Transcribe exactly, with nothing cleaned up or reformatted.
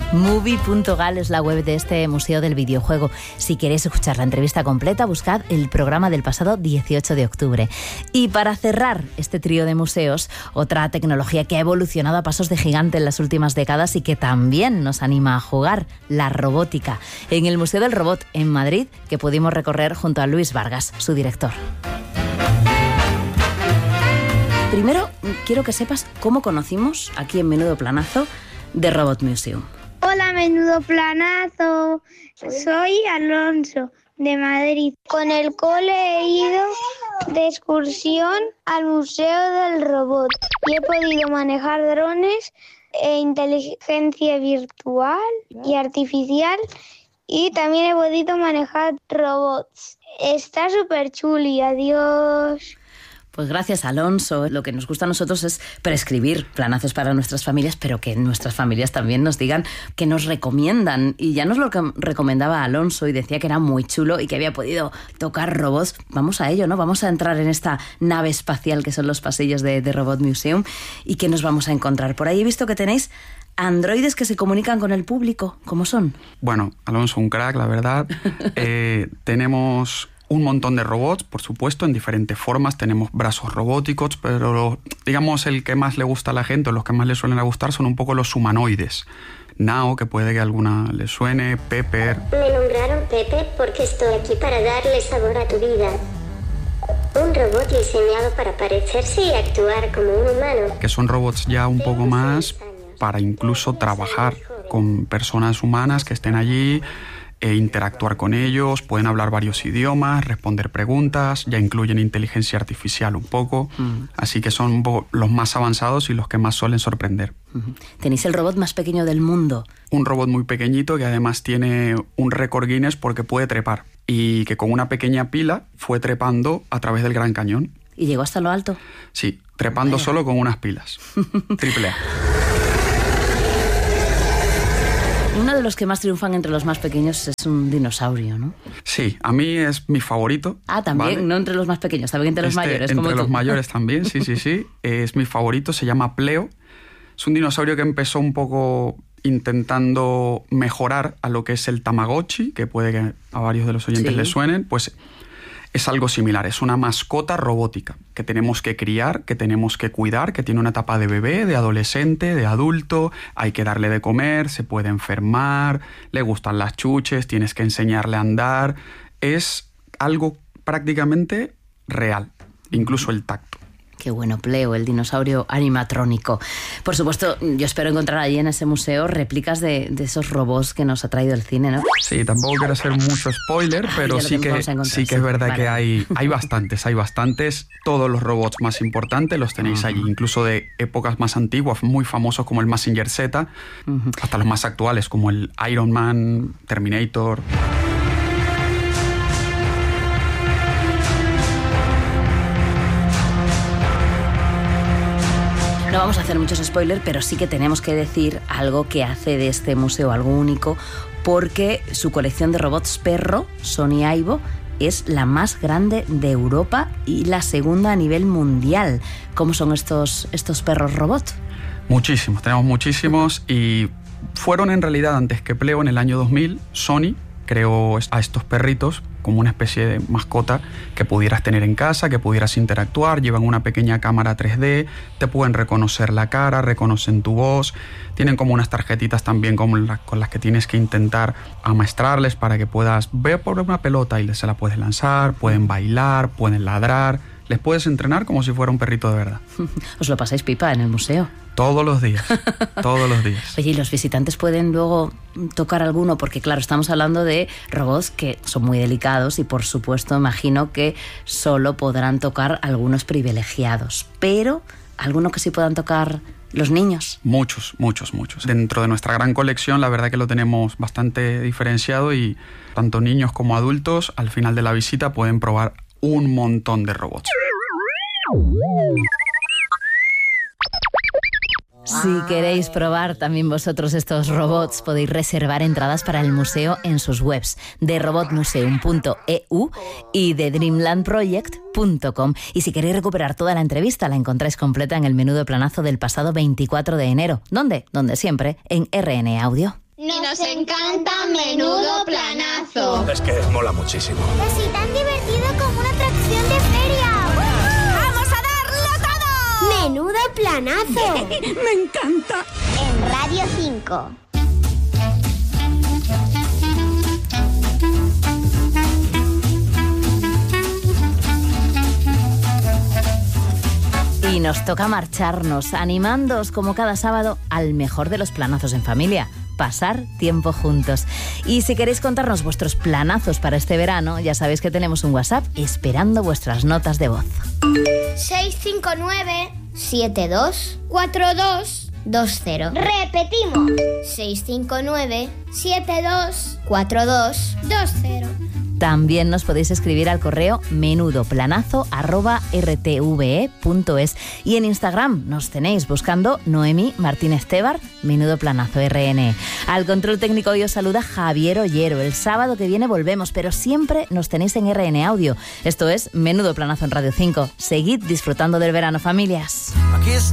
Movie punto gal es la web de este Museo del Videojuego. Si queréis escuchar la entrevista completa, buscad el programa del pasado dieciocho de octubre. Y para cerrar este trío de museos, otra tecnología que ha evolucionado a pasos de gigante en las últimas décadas y que también nos anima a jugar, la robótica. En el Museo del Robot en Madrid, que pudimos recorrer junto a Luis Vargas, su director. Primero, quiero que sepas cómo conocimos, aquí en Menudo Planazo, The Robot Museum. Hola, Menudo Planazo. Soy Alonso, de Madrid. Con el cole he ido de excursión al Museo del Robot y he podido manejar drones e inteligencia virtual y artificial, y también he podido manejar robots. Está súper chuli. Adiós. Pues gracias, Alonso. Lo que nos gusta a nosotros es prescribir planazos para nuestras familias, pero que nuestras familias también nos digan que nos recomiendan. Y ya nos lo recomendaba Alonso y decía que era muy chulo y que había podido tocar robots. Vamos a ello, ¿no? Vamos a entrar en esta nave espacial que son los pasillos de, de Robot Museum y que nos vamos a encontrar. Por ahí he visto que tenéis androides que se comunican con el público. ¿Cómo son? Bueno, Alonso, un crack, la verdad. eh, tenemos un montón de robots, por supuesto, en diferentes formas. Tenemos brazos robóticos, pero digamos el que más le gusta a la gente, o los que más le suelen gustar, son un poco los humanoides. Nao, que puede que a alguna le suene, Pepper. Me nombraron Pepe porque estoy aquí para darle sabor a tu vida. Un robot diseñado para parecerse y actuar como un humano. Que son robots ya un poco más para incluso trabajar con personas humanas que estén allí, e interactuar con ellos, pueden hablar varios idiomas, responder preguntas, ya incluyen inteligencia artificial un poco, mm. así que son un poco los más avanzados y los que más suelen sorprender. Uh-huh. Tenéis el robot más pequeño del mundo. Un robot muy pequeñito que además tiene un récord Guinness porque puede trepar y que con una pequeña pila fue trepando a través del Gran Cañón. ¿Y llegó hasta lo alto? Sí, trepando Vaya. Solo con unas pilas. Triple A. Uno de los que más triunfan entre los más pequeños es un dinosaurio, ¿no? Sí, a mí es mi favorito. Ah, también, ¿vale? No entre los más pequeños, también entre los este, mayores. Entre como los tú. mayores también, sí, sí, sí. Es mi favorito, se llama Pleo. Es un dinosaurio que empezó un poco intentando mejorar a lo que es el Tamagotchi, que puede que a varios de los oyentes sí. les suenen, pues es algo similar. Es una mascota robótica que tenemos que criar, que tenemos que cuidar, que tiene una etapa de bebé, de adolescente, de adulto. Hay que darle de comer, se puede enfermar, le gustan las chuches, tienes que enseñarle a andar. Es algo prácticamente real, incluso el tacto. Qué bueno, Pleo, el dinosaurio animatrónico. Por supuesto, yo espero encontrar allí en ese museo réplicas de, de esos robots que nos ha traído el cine, ¿no? Sí, tampoco quiero hacer mucho spoiler, pero sí que, sí que es verdad vale. que hay, hay bastantes, hay bastantes. Todos los robots más importantes los tenéis uh-huh. allí, incluso de épocas más antiguas, muy famosos como el Mazinger Z, uh-huh. hasta los más actuales como el Iron Man, Terminator. No vamos a hacer muchos spoilers, pero sí que tenemos que decir algo que hace de este museo algo único, porque su colección de robots perro, Sony Aibo, es la más grande de Europa y la segunda a nivel mundial. ¿Cómo son estos, estos perros robot? Muchísimos, tenemos muchísimos y fueron en realidad antes que Pleo en el año dos mil, Sony creó a estos perritos como una especie de mascota que pudieras tener en casa, que pudieras interactuar. Llevan una pequeña cámara tres D, te pueden reconocer la cara, reconocen tu voz, tienen como unas tarjetitas también como la, con las que tienes que intentar amaestrarles para que puedas ver por una pelota y se la puedes lanzar, pueden bailar, pueden ladrar, les puedes entrenar como si fuera un perrito de verdad. ¿Os lo pasáis pipa en el museo? Todos los días, todos los días. Oye, ¿y los visitantes pueden luego tocar alguno? Porque claro, estamos hablando de robots que son muy delicados y por supuesto imagino que solo podrán tocar algunos privilegiados, pero ¿alguno que sí puedan tocar los niños? Muchos, muchos, muchos. Dentro de nuestra gran colección la verdad que lo tenemos bastante diferenciado y tanto niños como adultos al final de la visita pueden probar un montón de robots. Si queréis probar también vosotros estos robots, podéis reservar entradas para el museo en sus webs de robot museum punto e u y de dreamland project punto com. Y si queréis recuperar toda la entrevista, la encontráis completa en el Menudo Planazo del pasado veinticuatro de enero. ¿Dónde? Donde siempre, en R N Audio. Y nos encanta Menudo Planazo. Es que mola muchísimo. Es y tan divertido como una atracción de feria. ¡Vamos a darlo todo! ¡Menudo Planazo! ¡Me encanta! En Radio cinco. Y nos toca marcharnos, animándoos como cada sábado al mejor de los planazos en familia, pasar tiempo juntos. Y si queréis contarnos vuestros planazos para este verano, ya sabéis que tenemos un WhatsApp esperando vuestras notas de voz. seis cinco nueve siete dos cuatro dos dos cero. Repetimos. seis cinco nueve siete dos cuatro dos dos cero. También nos podéis escribir al correo menudoplanazo arroba r t v e punto es y en Instagram nos tenéis buscando Noemi Martínez Tebar, Menudo Planazo R N. Al control técnico hoy os saluda Javier Ollero. El sábado que viene volvemos, pero siempre nos tenéis en R N Audio. Esto es Menudo Planazo en Radio cinco. Seguid disfrutando del verano, familias. Aquí está.